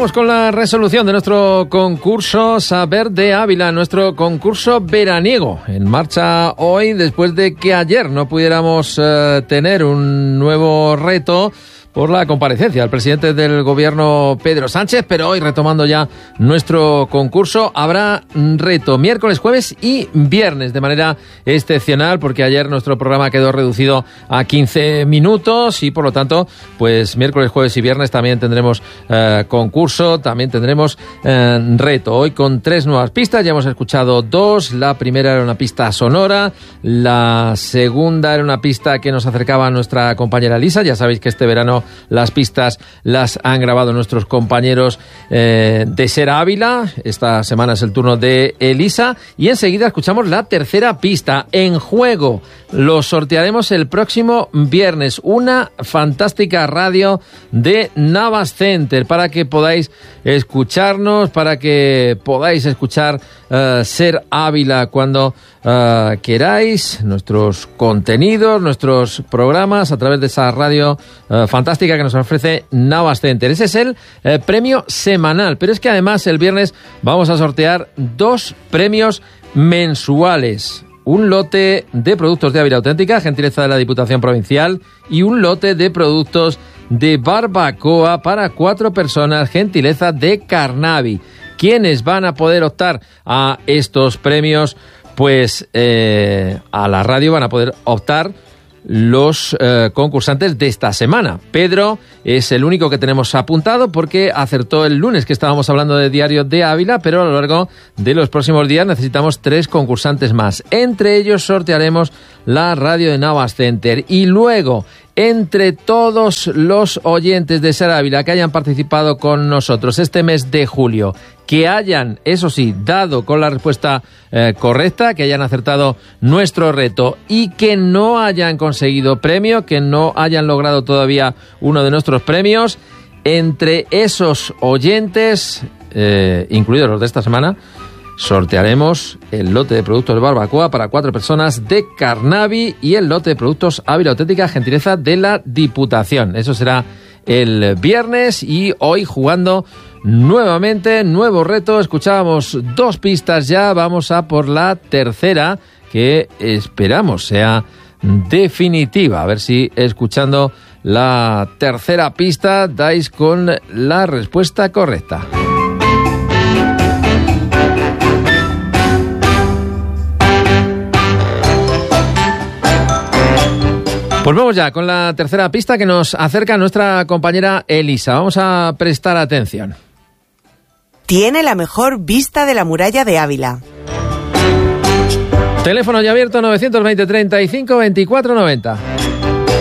vamos con la resolución de nuestro concurso Saber de Ávila, nuestro concurso veraniego, en marcha hoy después de que ayer no pudiéramos tener un nuevo reto por la comparecencia del presidente del gobierno, Pedro Sánchez, pero hoy, retomando ya nuestro concurso, habrá reto miércoles, jueves y viernes de manera excepcional, porque ayer nuestro programa quedó reducido a 15 minutos y por lo tanto, pues miércoles, jueves y viernes también tendremos concurso, también tendremos reto. Hoy con 3 nuevas pistas, ya hemos escuchado 2, la primera era una pista sonora, la segunda era una pista que nos acercaba a nuestra compañera Elisa. Ya sabéis que este verano las pistas las han grabado nuestros compañeros de Ser Ávila. Esta semana es el turno de Elisa. Y enseguida escuchamos la tercera pista. En juego, lo sortearemos el próximo viernes. Una fantástica radio de Navas Center para que podáis escucharnos, para que podáis escuchar Ser Ávila cuando queráis, nuestros contenidos, nuestros programas a través de esa radio fantástica que nos ofrece Navas Center. Ese es el premio semanal, pero es que además el viernes vamos a sortear 2 premios mensuales. Un lote de productos de Ávila Auténtica, gentileza de la Diputación Provincial, y un lote de productos de barbacoa para 4 personas, gentileza de Carnavi. ¿Quiénes van a poder optar a estos premios? Pues a la radio van a poder optar los concursantes de esta semana. Pedro es el único que tenemos apuntado porque acertó el lunes que estábamos hablando de Diario de Ávila, pero a lo largo de los próximos días necesitamos 3 concursantes más. Entre ellos sortearemos la radio de Navas Center y luego, entre todos los oyentes de Ser Ávila que hayan participado con nosotros este mes de julio, que hayan, eso sí, dado con la respuesta correcta, que hayan acertado nuestro reto y que no hayan conseguido premio, que no hayan logrado todavía uno de nuestros premios, entre esos oyentes, incluidos los de esta semana, sortearemos el lote de productos de barbacoa para 4 personas de Carnavi y el lote de productos Ávila Auténtica, gentileza de la Diputación. Eso será el viernes y hoy jugando nuevamente, nuevo reto. Escuchábamos 2 pistas ya, vamos a por la tercera, que esperamos sea definitiva. A ver si escuchando la tercera pista dais con la respuesta correcta. Pues vamos ya con la tercera pista que nos acerca nuestra compañera Elisa. Vamos a prestar atención. Tiene la mejor vista de la muralla de Ávila. Teléfono ya abierto 920 35 24 90.